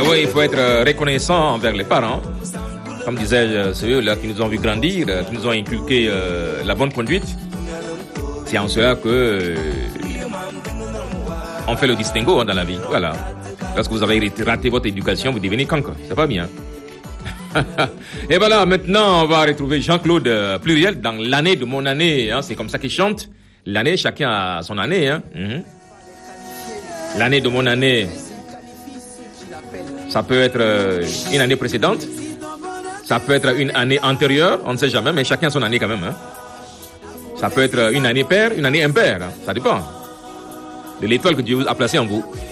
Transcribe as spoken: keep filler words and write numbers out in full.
oui, il faut être reconnaissant envers les parents. Comme disais ceux-là qui nous ont vu grandir, qui nous ont inculqué euh, la bonne conduite. C'est en cela que euh, on fait le distinguo hein, dans la vie. Voilà. Lorsque vous avez raté votre éducation, vous devenez cancre. C'est pas bien. Et voilà, maintenant, on va retrouver Jean-Claude euh, Pluriel dans l'année de mon année. Hein, c'est comme ça qu'il chante. L'année, chacun a son année. Hein. Mm-hmm. L'année de mon année, ça peut être euh, une année précédente. Ça peut être une année antérieure. On ne sait jamais, mais chacun a son année quand même. Hein. Ça peut être une année paire, une année impaire. Hein. Ça dépend de l'étoile que Dieu a placée en vous.